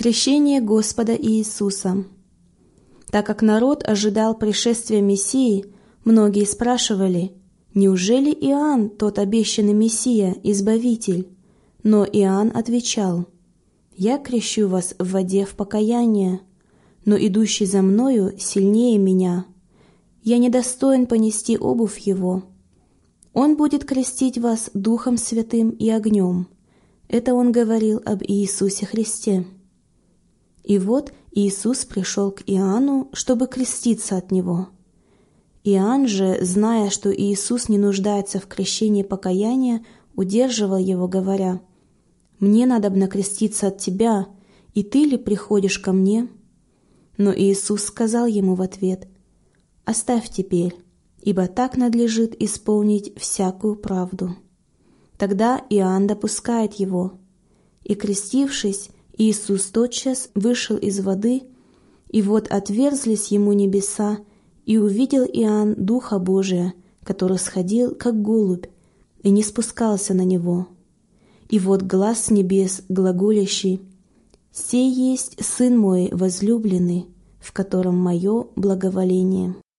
Крещение Господа Иисуса. Так как народ ожидал пришествия Мессии, многие спрашивали: «Неужели Иоанн тот обещанный Мессия, Избавитель?» Но Иоанн отвечал: «Я крещу вас в воде в покаяние, но идущий за мною сильнее меня. Я недостоин понести обувь его. Он будет крестить вас Духом Святым и огнем». Это он говорил об Иисусе Христе. И вот Иисус пришел к Иоанну, чтобы креститься от него. Иоанн же, зная, что Иисус не нуждается в крещении покаяния, удерживал его, говоря: «Мне надобно креститься от тебя, и ты ли приходишь ко мне?» Но Иисус сказал ему в ответ: «Оставь теперь, ибо так надлежит исполнить всякую правду». Тогда Иоанн допускает его, и, крестившись, Иисус тотчас вышел из воды, и вот отверзлись ему небеса, и увидел Иоанн Духа Божия, который сходил, как голубь, и не спускался на него. И вот глас с небес глаголящий: «Сей есть Сын мой возлюбленный, в котором мое благоволение».